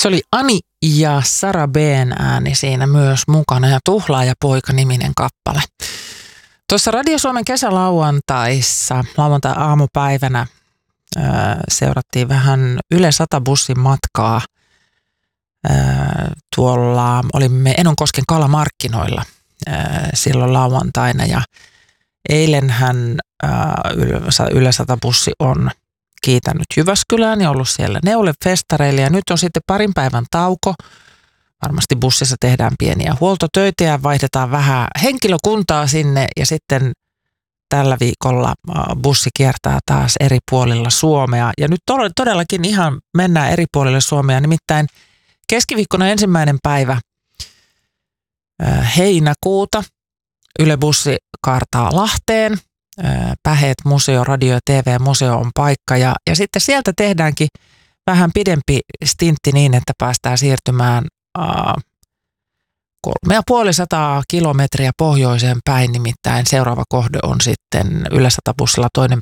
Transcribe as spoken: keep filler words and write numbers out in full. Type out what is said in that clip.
Se oli Ani ja Sara B:n ääni siinä myös mukana ja Tuhlaaja poika-niminen kappale. Tuossa Radio Suomen kesälauantaissa, lauantai-aamupäivänä, ää, seurattiin vähän Yle sata-bussin matkaa. Ää, tuolla olimme Enonkosken kalamarkkinoilla ää, silloin lauantaina ja eilenhän ää, Yle sata-bussi on kiitänyt Jyväskylään ja ollut siellä Neule-festareilla ja nyt on sitten parin päivän tauko. Varmasti bussissa tehdään pieniä huoltotöitä ja vaihdetaan vähän henkilökuntaa sinne ja sitten tällä viikolla bussi kiertää taas eri puolilla Suomea. Ja nyt todellakin ihan mennään eri puolille Suomea, nimittäin keskiviikkona ensimmäinen päivä heinäkuuta Yle bussi kaartaa Lahteen. Päheet museo, radio- ja T V-museo on paikka ja, ja sitten sieltä tehdäänkin vähän pidempi stintti niin, että päästään siirtymään äh, kolme ja puoli sataa kilometriä pohjoiseen päin, nimittäin seuraava kohde on sitten Yle sata-bussilla toinen